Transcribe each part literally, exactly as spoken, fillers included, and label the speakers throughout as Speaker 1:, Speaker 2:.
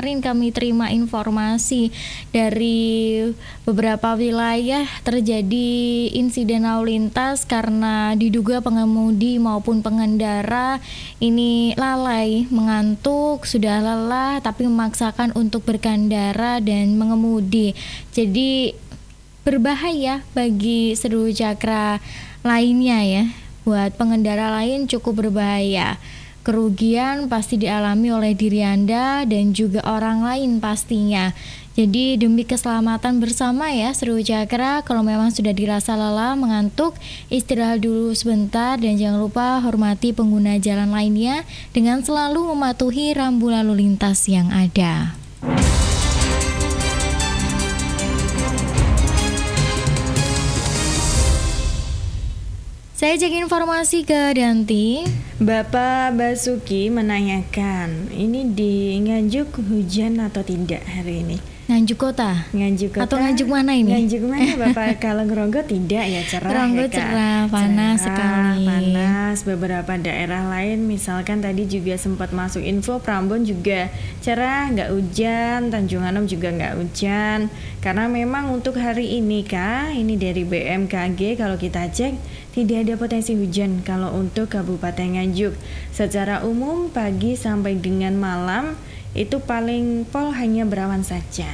Speaker 1: kemarin kami terima informasi dari beberapa wilayah terjadi insiden lalu lintas karena diduga pengemudi maupun pengendara ini lalai, mengantuk, sudah lelah tapi memaksakan untuk berkendara dan mengemudi. Jadi berbahaya bagi seluruh cakra lainnya ya. Buat pengendara lain cukup berbahaya. Kerugian pasti dialami oleh diri Anda dan juga orang lain pastinya. Jadi demi keselamatan bersama ya seluruh cakra, kalau memang sudah dirasa lelah, mengantuk, istirahat dulu sebentar dan jangan lupa hormati pengguna jalan lainnya dengan selalu mematuhi rambu lalu lintas yang ada. Saya cek informasi ke Danti.
Speaker 2: Bapak Basuki menanyakan, ini di Nganjuk hujan atau tidak hari ini?
Speaker 1: Nganjuk kota?
Speaker 2: Nganjuk kota
Speaker 1: atau Nganjuk mana ini?
Speaker 2: Nganjuk mana Bapak? Kalau Ngeronggo tidak ya, cerah
Speaker 1: Ngeronggo
Speaker 2: ya Kak?
Speaker 1: cerah, panas
Speaker 2: cerah,
Speaker 1: sekali.
Speaker 2: Panas, beberapa daerah lain misalkan tadi juga sempat masuk info Prambon juga cerah, nggak hujan, Tanjung Anom juga nggak hujan. Karena memang untuk hari ini Kak, ini dari B M K G kalau kita cek tidak ada potensi hujan kalau untuk Kabupaten Nganjuk. Secara umum pagi sampai dengan malam itu paling pol hanya berawan saja.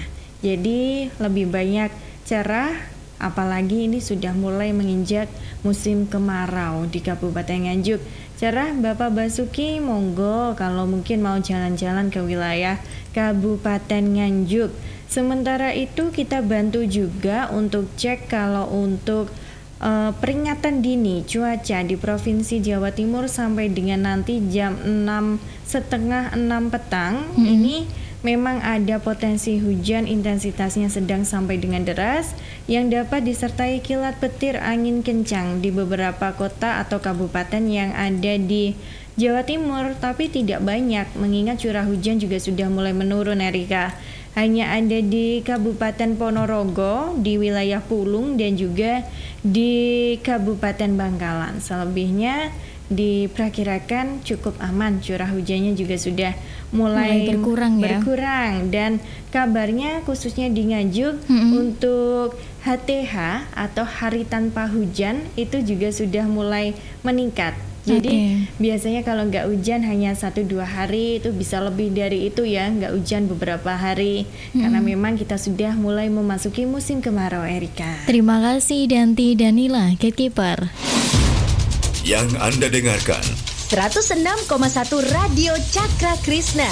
Speaker 2: Jadi lebih banyak cerah, apalagi ini sudah mulai menginjak musim kemarau di Kabupaten Nganjuk. Cerah Bapak Basuki, monggo kalau mungkin mau jalan-jalan ke wilayah Kabupaten Nganjuk. Sementara itu kita bantu juga untuk cek kalau untuk uh, peringatan dini cuaca di Provinsi Jawa Timur sampai dengan nanti jam enam setengah enam petang. hmm. Ini memang ada potensi hujan intensitasnya sedang sampai dengan deras yang dapat disertai kilat petir angin kencang di beberapa kota atau kabupaten yang ada di Jawa Timur, tapi tidak banyak mengingat curah hujan juga sudah mulai menurun Erika. Hanya ada di Kabupaten Ponorogo, di wilayah Pulung dan juga di Kabupaten Bangkalan. Selebihnya diperkirakan cukup aman, curah hujannya juga sudah mulai,
Speaker 1: mulai berkurang ya.
Speaker 2: Berkurang dan kabarnya khususnya di Nganjuk mm-hmm. untuk H T H atau hari tanpa hujan itu juga sudah mulai meningkat. Jadi okay. biasanya kalau nggak hujan hanya satu dua hari, itu bisa lebih dari itu ya, nggak hujan beberapa hari hmm. karena memang kita sudah mulai memasuki musim kemarau Erika.
Speaker 1: Terima kasih Danti Danila, Gatekeeper.
Speaker 3: Yang Anda dengarkan
Speaker 4: seratus enam koma satu Radio Cakra Krishna.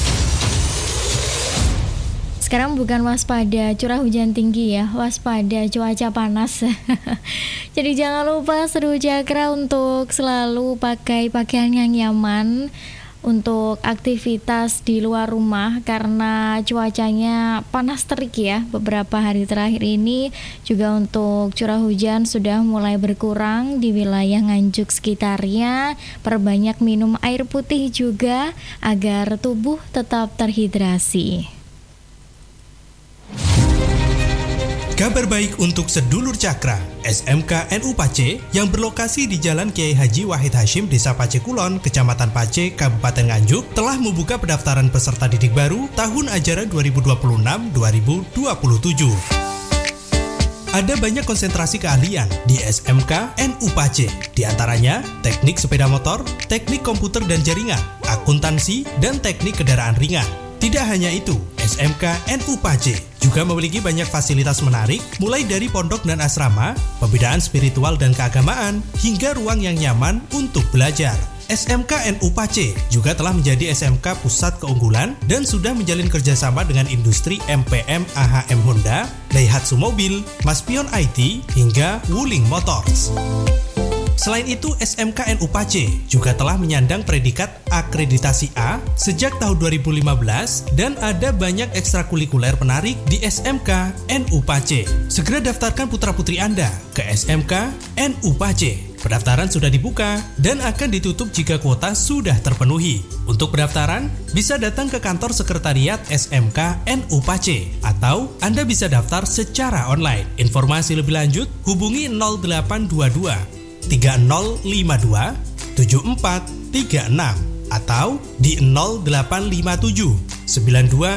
Speaker 1: Sekarang bukan waspada curah hujan tinggi ya, waspada cuaca panas. Jadi jangan lupa seluruh cakra untuk selalu pakai pakaian yang nyaman untuk aktivitas di luar rumah karena cuacanya panas terik ya beberapa hari terakhir ini. Juga untuk curah hujan sudah mulai berkurang di wilayah Nganjuk sekitarnya. Perbanyak minum air putih juga agar tubuh tetap terhidrasi.
Speaker 5: Kabar baik untuk sedulur cakra, S M K N U Pace yang berlokasi di Jalan Kiai Haji Wahid Hashim, Desa Pace Kulon, Kecamatan Pace, Kabupaten Nganjuk, telah membuka pendaftaran peserta didik baru tahun ajaran dua ribu dua puluh enam dua ribu dua puluh tujuh. Ada banyak konsentrasi keahlian di S M K N U Pace, di antaranya teknik sepeda motor, teknik komputer dan jaringan, akuntansi, dan teknik kendaraan ringan. Tidak hanya itu, S M K N U Pace juga memiliki banyak fasilitas menarik, mulai dari pondok dan asrama, pembinaan spiritual dan keagamaan, hingga ruang yang nyaman untuk belajar. S M K N U Pace juga telah menjadi S M K pusat keunggulan dan sudah menjalin kerjasama dengan industri M P M A H M Honda, Daihatsu Mobil, Maspion I T, hingga Wuling Motors. Selain itu, S M K N U Pace juga telah menyandang predikat akreditasi A sejak tahun dua ribu lima belas dan ada banyak ekstrakurikuler menarik di S M K N U Pace. Segera daftarkan putra-putri Anda ke S M K N U Pace. Pendaftaran sudah dibuka dan akan ditutup jika kuota sudah terpenuhi. Untuk pendaftaran, bisa datang ke kantor sekretariat S M K N U Pace atau Anda bisa daftar secara online. Informasi lebih lanjut, hubungi nol delapan dua dua tiga nol lima dua tujuh empat tiga enam atau di nol delapan lima tujuh sembilan dua